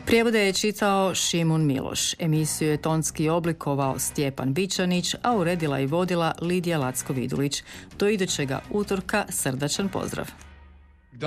Prijevode je čitao Šimun Miloš. Emisiju je tonski oblikovao Stjepan Bičanić, a uredila i vodila Lidija Lacko-Vidulić. Do idućega utorka srdačan pozdrav.